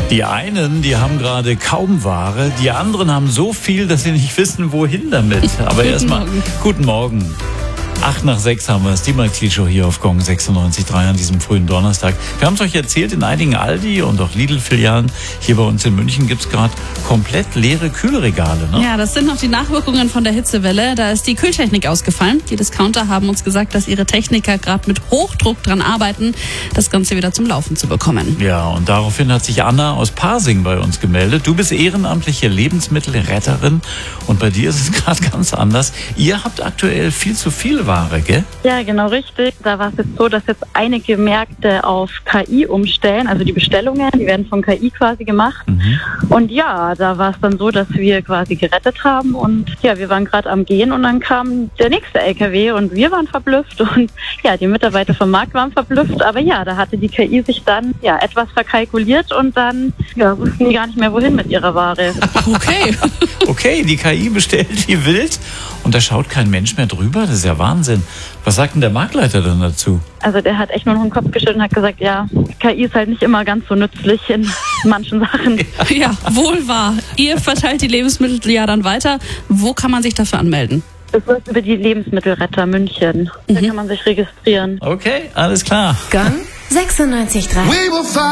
Die einen, die haben gerade kaum Ware, die anderen haben so viel, dass sie nicht wissen, wohin damit. Aber erstmal, guten Morgen. 5:08 haben wir es, die Maxi-Show hier auf Gong 96.3 an diesem frühen Donnerstag. Wir haben es euch erzählt, in einigen Aldi- und auch Lidl-Filialen hier bei uns in München gibt es gerade komplett leere Kühlregale. Ne? Ja, das sind noch die Nachwirkungen von der Hitzewelle. Da ist die Kühltechnik ausgefallen. Die Discounter haben uns gesagt, dass ihre Techniker gerade mit Hochdruck dran arbeiten, das Ganze wieder zum Laufen zu bekommen. Ja, und daraufhin hat sich Anna aus Pasing bei uns gemeldet. Du bist ehrenamtliche Lebensmittelretterin und bei dir ist es gerade ganz anders. Ihr habt aktuell viel zu viel Ware, gell? Ja, genau richtig. Da war es jetzt so, dass jetzt einige Märkte auf KI umstellen, also die Bestellungen, die werden von KI quasi gemacht. Und ja, da war es dann so, dass wir quasi gerettet haben und ja, wir waren gerade am Gehen und dann kam der nächste LKW und wir waren verblüfft und ja, die Mitarbeiter vom Markt waren verblüfft, aber ja, da hatte die KI sich dann ja etwas verkalkuliert und dann ja, wussten die gar nicht mehr, wohin mit ihrer Ware. Okay. Okay, die KI bestellt wie wild und da schaut kein Mensch mehr drüber. Das ist ja Wahnsinn. Was sagt denn der Marktleiter dann dazu? Also der hat echt nur noch den Kopf geschüttelt und hat gesagt, ja, KI ist halt nicht immer ganz so nützlich in manchen Sachen. Ja, wohl wahr. Ihr verteilt die Lebensmittel ja dann weiter. Wo kann man sich dafür anmelden? Das läuft über die Lebensmittelretter München. Da kann man sich registrieren. Okay, alles klar. Gong 96.3.